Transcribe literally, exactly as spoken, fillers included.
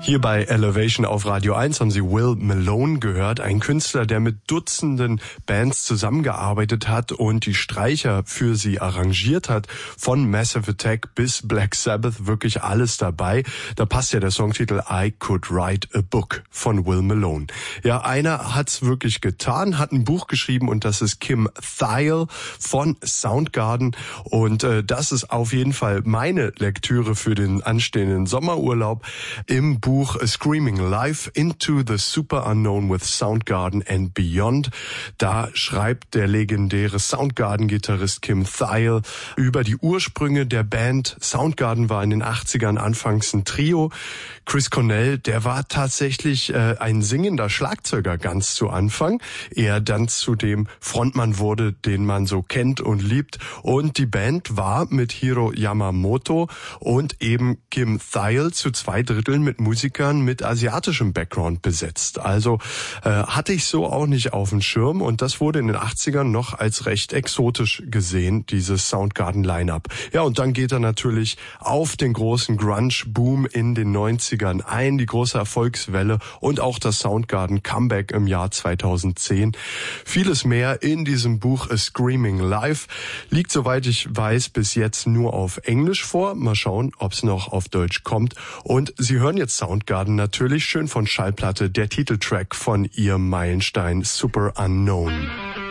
Hier bei Elevation auf Radio eins haben Sie Will Malone gehört, ein Künstler, der mit Dutzenden Bands zusammengearbeitet hat und die Streicher für sie arrangiert hat, von Massive Attack bis Black Sabbath, wirklich alles dabei. Da passt ja der Songtitel I Could Write a Book von Will Malone. Ja, einer hat's wirklich getan, hat ein Buch geschrieben und das ist Kim Thayil von Soundgarden und äh, das ist auf jeden Fall meine Lektüre für den anstehenden Sommerurlaub im Buch Buch Screaming Live into the Super Unknown with Soundgarden and Beyond. Da schreibt der legendäre Soundgarden-Gitarrist Kim Thayil über die Ursprünge der Band. Soundgarden war in den achtzigern anfangs ein Trio. Chris Cornell, der war tatsächlich äh, ein singender Schlagzeuger ganz zu Anfang. Er dann zu dem Frontmann wurde, den man so kennt und liebt. Und die Band war mit Hiro Yamamoto und eben Kim Thayil zu zwei Dritteln mit Musikern mit asiatischem Background besetzt. Also äh, hatte ich so auch nicht auf dem Schirm und das wurde in den achtzigern noch als recht exotisch gesehen, dieses Soundgarden-Line-Up. Ja, und dann geht er natürlich auf den großen Grunge-Boom in den neunzigern ein, die große Erfolgswelle und auch das Soundgarden-Comeback im Jahr zweitausendzehn. Vieles mehr in diesem Buch A Screaming Live liegt, soweit ich weiß, bis jetzt nur auf Englisch vor. Mal schauen, ob es noch auf Deutsch kommt. Und Sie hören jetzt Soundgarden natürlich, schön von Schallplatte, der Titeltrack von ihrem Meilenstein Super Unknown.